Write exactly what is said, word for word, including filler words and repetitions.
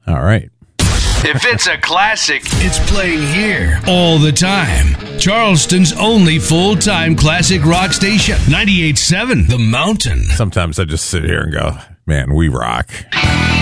All right. If it's a classic, it's playing here all the time. Charleston's only full-time classic rock station, ninety-eight point seven The Mountain. Sometimes I just sit here and go, man, we rock.